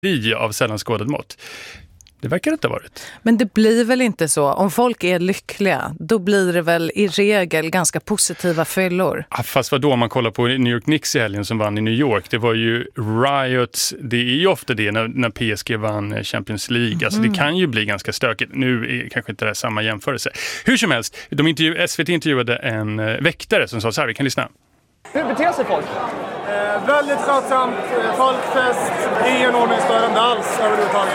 av sällan skådat mått. Det verkar inte ha varit. Men det blir väl inte så. Om folk är lyckliga, då blir det väl i regel ganska positiva fyllor. Ja, fast vad då om man kollar på New York Knicks i helgen som vann i New York. Det var ju riots. Det är ju ofta det när PSG vann Champions League. Alltså det kan ju bli ganska stökigt. Nu är kanske inte det samma jämförelse. Hur som helst, SVT intervjuade en väktare som sa så här, vi kan lyssna. Hur beter sig folk? Väldigt skötsamt, folkfest, ingen ordningsstörande alls överhuvudtaget.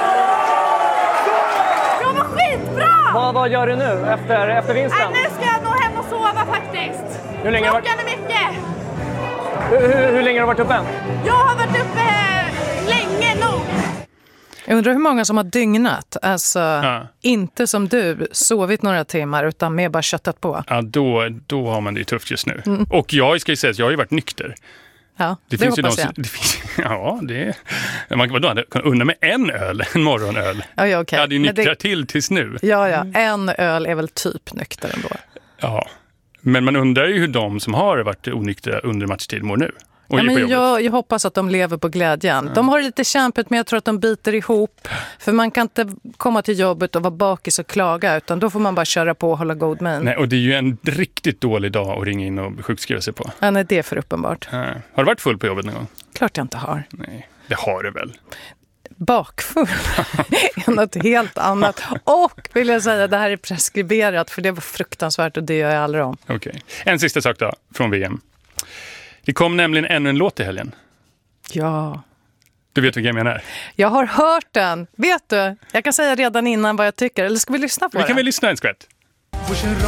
Jag var skitbra! Vad gör du nu efter vinsten? Nu ska jag nog hem och sova faktiskt. Hur länge Klockan är mycket. Hur länge har du varit uppe än? Jag har varit uppe länge nog. Jag undrar hur många som har dygnat. Alltså, inte som du, sovit några timmar utan mer bara köttat på. Ja, då har man det ju tufft just nu. Och jag ska ju säga att jag har ju varit nykter. Ja, det finns ju man kan unna med en morgonöl. Ja, okay. Jag hade ju nyktra till tills nu. Ja, en öl är väl typ nykter ändå. Ja, men man undrar ju hur de som har varit onyktra under matchtid mår nu. Ja, men jag hoppas att de lever på glädjen. Ja. De har det lite kämpigt, men jag tror att de biter ihop. För man kan inte komma till jobbet och vara bakis och klaga, utan då får man bara köra på och hålla god min. Nej, och det är ju en riktigt dålig dag att ringa in och sjukskriva sig på. Ja, nej, det är för uppenbart. Ja. Har du varit full på jobbet någon gång? Klart jag inte har. Nej, det har du väl. Bakfull är något helt annat. Och vill jag säga, det här är preskriberat, för det var fruktansvärt och det gör jag aldrig om. Okej. En sista sak då, från VM. Det kom nämligen ännu en låt i helgen. Ja. Du vet vilken jag menar? Jag har hört den. Vet du? Jag kan säga redan innan vad jag tycker. Eller ska vi lyssna på den? Vi kan väl lyssna en skvätt.